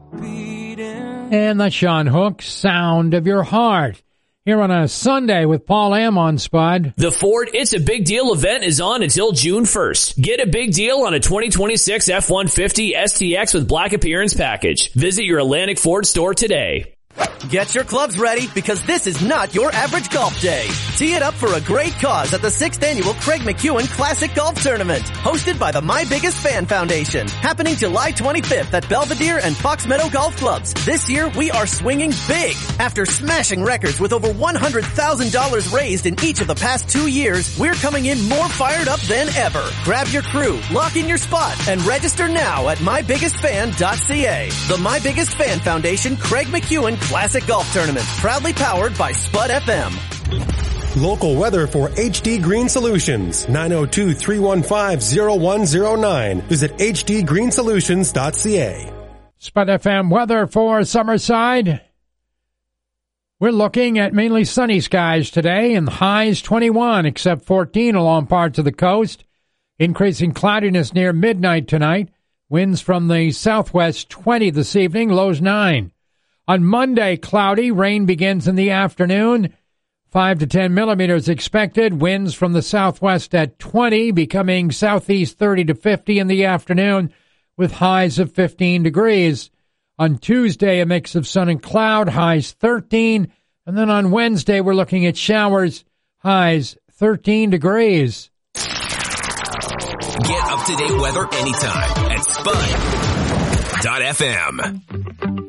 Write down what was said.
And that's Sean Hook, Sound of Your Heart. Here on a Sunday with Paul M on Spud. The Ford It's a Big Deal event is on until June 1st. Get a big deal on a 2026 F-150 STX with Black Appearance Package. Visit your Atlantic Ford store today. Get your clubs ready because this is not your average golf day. Tee it up for a great cause at the 6th Annual Craig McEwen Classic Golf Tournament, hosted by the My Biggest Fan Foundation, happening July 25th at Belvedere and Fox Meadow Golf Clubs. This year, we are swinging big. After smashing records with over $100,000 raised in each of the past 2 years, we're coming in more fired up than ever. Grab your crew, lock in your spot, and register now at mybiggestfan.ca. The My Biggest Fan Foundation Craig McEwen Classic Golf Tournament, proudly powered by Spud FM. Local weather for HD Green Solutions, 902-315-0109. Visit hdgreensolutions.ca. Spud FM weather for Summerside. We're looking at mainly sunny skies today and highs 21 except 14 along parts of the coast. Increasing cloudiness near midnight tonight. Winds from the southwest 20 this evening, lows 9. On Monday, cloudy. Rain begins in the afternoon. 5 to 10 millimeters expected. Winds from the southwest at 20, becoming southeast 30 to 50 in the afternoon, with highs of 15 degrees. On Tuesday, a mix of sun and cloud, highs 13. And then on Wednesday, we're looking at showers, highs 13 degrees. Get up-to-date weather anytime at Spud.fm.